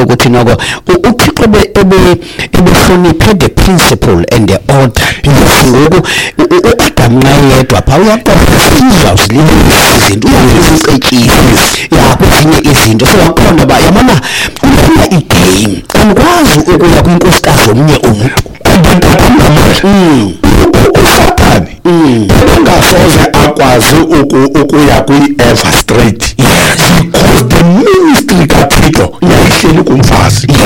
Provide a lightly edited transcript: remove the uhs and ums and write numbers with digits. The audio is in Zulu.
ukuthi noko uThixo ebehloniphe the principle and the order. Ngoku uAdam nxa yedwa pha uyaqoqiswa uzilile izinto uyazicekisa kwezinye izinto sowakhona ba yabona ufuna igame angikwazi ukuya kwinkosikazi omnye umuntu uSathane ungasoze akwazi ukuya kwi-Eva straight because the ministry kaThixo yayihleli kumfazi